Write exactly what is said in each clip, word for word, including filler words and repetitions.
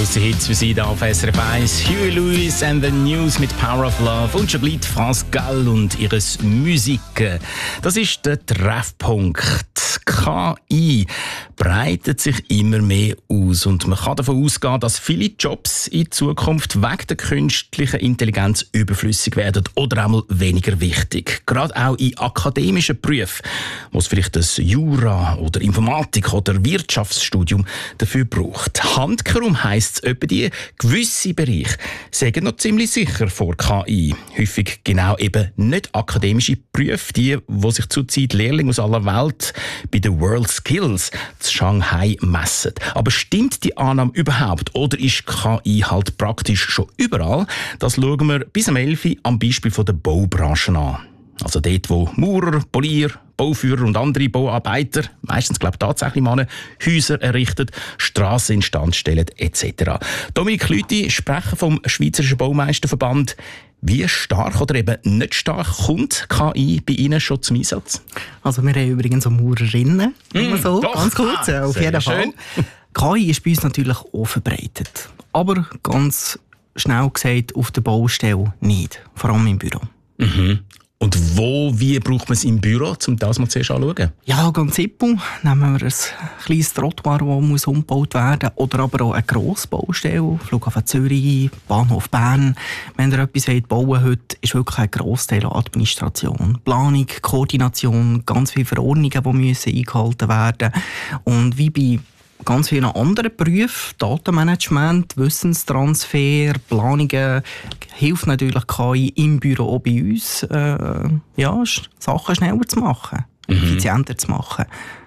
Die Hits für Sie da auf S R F eins. Huey Lewis and the News mit Power of Love und schon bleibt France Gall und ihres Musik. Das ist der Treffpunkt. K I breitet sich immer mehr aus und man kann davon ausgehen, dass viele Jobs in Zukunft wegen der künstlichen Intelligenz überflüssig werden oder einmal weniger wichtig. Gerade auch in akademischen Berufen, wo es vielleicht das Jura oder Informatik oder Wirtschaftsstudium dafür braucht. Handkehrum heisst es etwa die, gewisse Bereiche sind noch ziemlich sicher vor K I. Häufig genau eben nicht akademische Berufe, die, wo sich zurzeit Lehrlinge aus aller Welt bei den World Skills zu Shanghai messen. Aber stimmt die Annahme überhaupt oder ist K I halt praktisch schon überall? Das schauen wir bis am elf Uhr am Beispiel von der Baubranche an. Also dort, wo Maurer, Polier, Bauführer und andere Bauarbeiter, meistens glaube ich tatsächlich Männer, Häuser errichten, Strassen instand stellen et cetera. Dominik Lüthi, Sprecher vom Schweizerischen Baumeisterverband. Wie stark oder eben nicht stark kommt K I bei Ihnen schon zum Einsatz? Also wir haben übrigens auch Maurerinnen, mm, so, doch, ganz kurz, ah, auf jeden Fall. K I ist bei uns natürlich auch verbreitet, aber ganz schnell gesagt auf der Baustelle nicht, vor allem im Büro. Mhm. Und wo, wie braucht man es im Büro, um das mal zuerst anzuschauen? Ja, ganz simpel. Nehmen wir ein kleines Trottoir, das muss umgebaut werden muss. Oder aber auch eine grosse Baustelle. Flughafen Zürich, Bahnhof Bern. Wenn ihr etwas bauen wollt, heute ist wirklich ein Grossteil an Administration. Planung, Koordination, ganz viele Verordnungen, die müssen eingehalten werden. Und wie bei ganz vielen anderen Berufen, Datenmanagement, Wissenstransfer, Planungen, hilft natürlich K I im Büro auch bei uns, äh, ja, Sachen schneller zu machen, mhm. effizienter zu machen.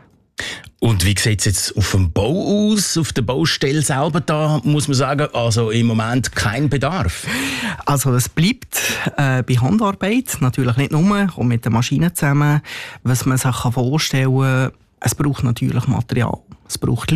Und wie sieht es jetzt auf dem Bau aus, auf der Baustelle selber? Da muss man sagen, also im Moment kein Bedarf. Also es bleibt äh, bei Handarbeit, natürlich nicht nur, auch mit den Maschinen zusammen. Was man sich vorstellen kann, es braucht natürlich Material, es braucht